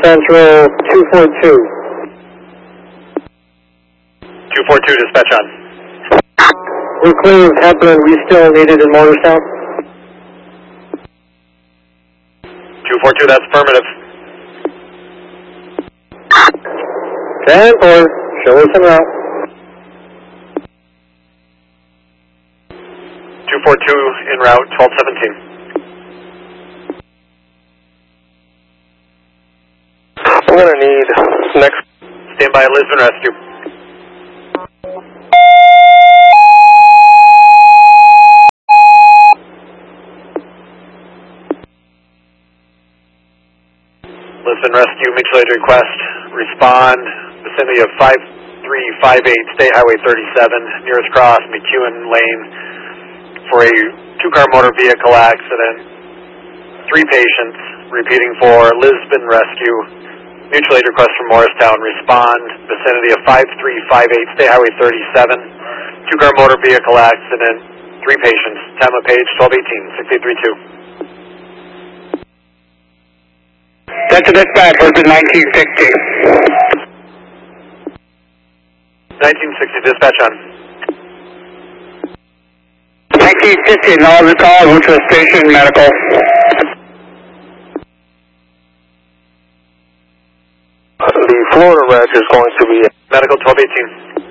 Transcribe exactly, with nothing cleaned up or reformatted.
Central two four two. two four two, dispatch on. We're clear of Hepburn. We still needed in Morristown. two four two, that's affirmative. ten four, show us en route. two four two en route, twelve seventeen. We're going to need next. Stand by Lisbon Rescue. Lisbon Rescue, mutual aid request. Respond, vicinity of five three five eight, State Highway thirty-seven, nearest cross, McEwen Lane, for a two-car motor vehicle accident. Three patients, repeating for Lisbon Rescue. Mutual aid request from Morristown. Respond, vicinity of five three five eight, State Highway thirty-seven, two-car motor vehicle accident. Three patients, Tama Page, twelve eighteen, six eight three two. That's a dispatch, Lisbon nineteen sixty. nineteen sixty, dispatch on. nineteen fifty, all the call, went to the station, medical. The Florida wreck is going to be Medical twelve eighteen.